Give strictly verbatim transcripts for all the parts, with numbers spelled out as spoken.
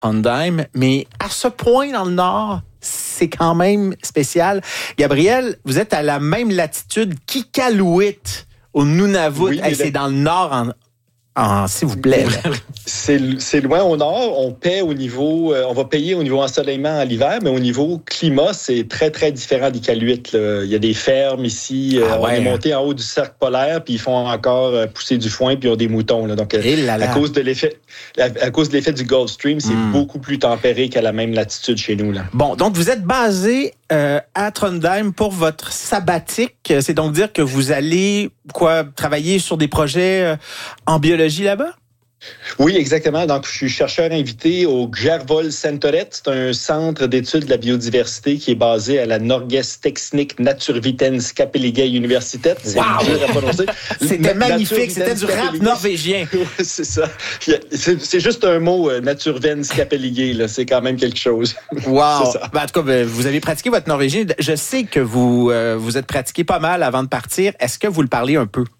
Trondheim, mais à ce point dans le nord, c'est quand même spécial. Gabriel, vous êtes à la même latitude qu'Iqaluit, au Nunavut. Oui, hey, c'est le... dans le nord, en, en, s'il vous plaît. C'est, c'est loin au nord. On paie au niveau, euh, on va payer au niveau ensoleillement à l'hiver, mais au niveau climat, c'est très, très différent d'Iqaluit. Là. Il y a des fermes ici. Ah, euh, ouais. On est monté en haut du cercle polaire, puis ils font encore euh, pousser du foin, puis ils ont des moutons. Là. Donc, euh, à cause de l'effet, à, à cause de l'effet du Gulf Stream, c'est mm. beaucoup plus tempéré qu'à la même latitude chez nous. Là. Bon, donc vous êtes basé euh, à Trondheim pour votre sabbatique. C'est donc dire que vous allez quoi travailler sur des projets euh, en biologie là-bas? Oui, exactement. Donc, je suis chercheur invité au Gjærvoll-senteret. C'est un centre d'études de la biodiversité qui est basé à la Norges Teknisk Naturvitenskapelige Universitet. C'est wow. dur à prononcer. C'était magnifique. C'était du rap norvégien. C'est ça. C'est, c'est juste un mot, Naturvitenskapelige. Là. C'est quand même quelque chose. Wow. C'est ça. Ben, en tout cas, vous avez pratiqué votre norvégien. Je sais que vous, euh, vous êtes pratiqué pas mal avant de partir. Est-ce que vous le parlez un peu?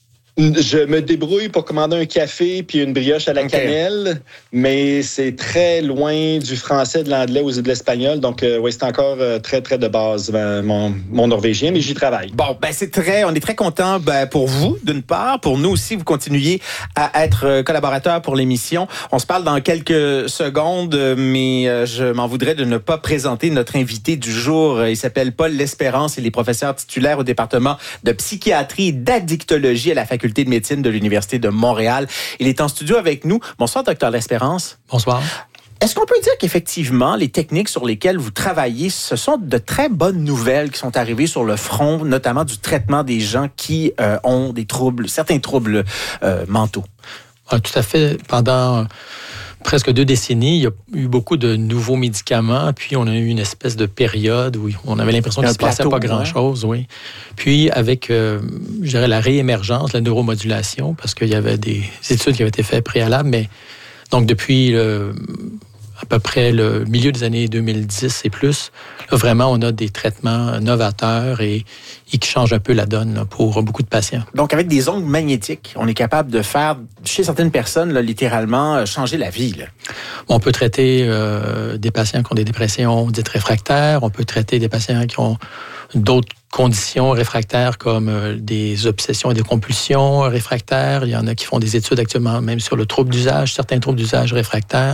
Je me débrouille pour commander un café puis une brioche à la okay. cannelle, mais c'est très loin du français, de l'anglais ou de l'espagnol. Donc, euh, oui, c'est encore euh, très, très de base, ben, mon, mon norvégien, mais j'y travaille. Bon, ben c'est très, on est très content ben, pour vous, d'une part. Pour nous aussi, vous continuez à être collaborateur pour l'émission. On se parle dans quelques secondes, mais euh, je m'en voudrais de ne pas présenter notre invité du jour. Il s'appelle Paul L'Espérance. Il est professeur titulaire au département de psychiatrie et d'addictologie à la faculté de médecine de l'Université de Montréal. Il est en studio avec nous. Bonsoir, docteur L'Espérance. Bonsoir. Est-ce qu'on peut dire qu'effectivement, les techniques sur lesquelles vous travaillez, ce sont de très bonnes nouvelles qui sont arrivées sur le front, notamment du traitement des gens qui euh, ont des troubles, certains troubles euh, mentaux? Ah, tout à fait. Pendant presque deux décennies, il y a eu beaucoup de nouveaux médicaments, puis on a eu une espèce de période où on avait l'impression qu'il ne se passait pas grand-chose. Oui. Puis avec, euh, je dirais, la réémergence, la neuromodulation, parce qu'il y avait des études qui avaient été faites préalables, mais donc depuis le, à peu près le milieu des années deux mille dix et plus, là, vraiment, on a des traitements novateurs et, et qui changent un peu la donne là, pour beaucoup de patients. Donc, avec des ondes magnétiques, on est capable de faire, chez certaines personnes, là, littéralement, changer la vie. Là. On peut traiter euh, des patients qui ont des dépressions dites réfractaires. On peut traiter des patients qui ont d'autres conditions réfractaires comme euh, des obsessions et des compulsions réfractaires. Il y en a qui font des études actuellement même sur le trouble d'usage, certains troubles d'usage réfractaires.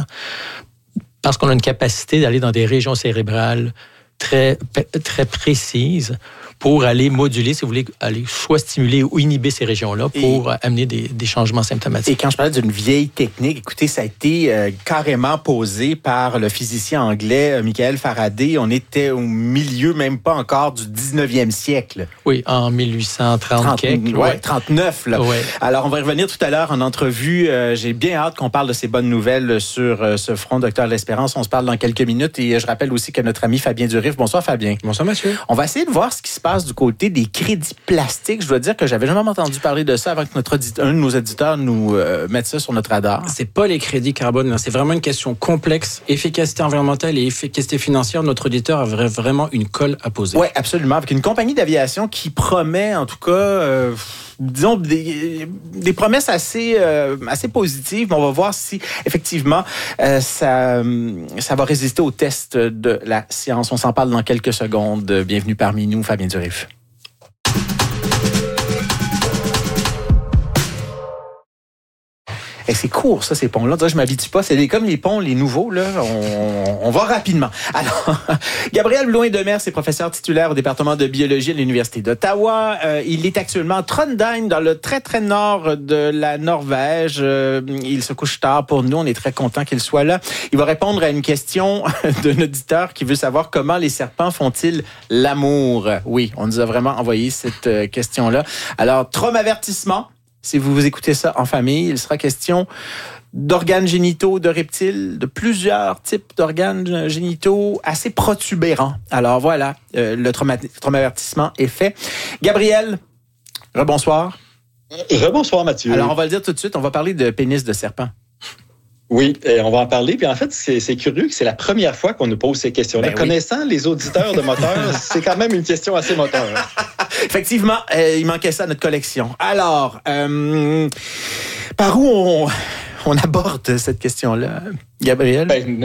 Parce qu'on a une capacité d'aller dans des régions cérébrales très, très précises pour aller moduler, si vous voulez, aller soit stimuler ou inhiber ces régions-là pour et, amener des, des changements symptomatiques. Et quand je parlais d'une vieille technique, écoutez, ça a été euh, carrément posé par le physicien anglais euh, Michael Faraday. On était au milieu, même pas encore, du dix-neuvième siècle. Oui, en mille huit cent trente. Oui, ouais, trente-neuf. Là. Ouais. Alors, on va y revenir tout à l'heure en entrevue. Euh, j'ai bien hâte qu'on parle de ces bonnes nouvelles sur euh, ce front, docteur L'Espérance. On se parle dans quelques minutes. Et je rappelle aussi que notre ami Fabien Durif. Bonsoir, Fabien. Bonsoir, monsieur. On va essayer de voir ce qui se passe du côté des crédits plastiques. Je dois dire que j'avais jamais entendu parler de ça avant que notre auditeur, un de nos éditeurs nous euh, mette ça sur notre radar. C'est pas les crédits carbone, là. C'est vraiment une question complexe. Efficacité environnementale et efficacité financière, notre auditeur a vraiment une colle à poser. Oui, absolument. Avec une compagnie d'aviation qui promet, en tout cas, euh, disons, des, des promesses assez, euh, assez positives. On va voir si, effectivement, euh, ça, ça va résister au test de la science. On s'en parle dans quelques secondes. Bienvenue parmi nous, Fabien Durif. Et c'est court, ça, ces ponts-là. Je m'habitue pas. C'est comme les ponts, les nouveaux, là. On, on va rapidement. Alors, Gabriel Blouin-Demers est professeur titulaire au département de biologie à l'Université d'Ottawa. Euh, il est actuellement à Trondheim, dans le très, très nord de la Norvège. Euh, il se couche tard pour nous. On est très content qu'il soit là. Il va répondre à une question d'un auditeur qui veut savoir comment les serpents font-ils l'amour. Oui, on nous a vraiment envoyé cette question-là. Alors, traumavertissement. Si vous vous écoutez ça en famille, il sera question d'organes génitaux de reptiles, de plusieurs types d'organes génitaux assez protubérants. Alors voilà, euh, le trauma- traumavertissement est fait. Gabriel, rebonsoir. Rebonsoir, Mathieu. Alors on va le dire tout de suite, on va parler de pénis de serpent. Oui, on va en parler. Puis en fait, c'est, c'est curieux que c'est la première fois qu'on nous pose ces questions-là. Ben oui. Connaissant les auditeurs de moteurs, c'est quand même une question assez moteur. Effectivement, euh, il manquait ça à notre collection. Alors, euh, par où on, on aborde cette question-là, Gabriel? Ben,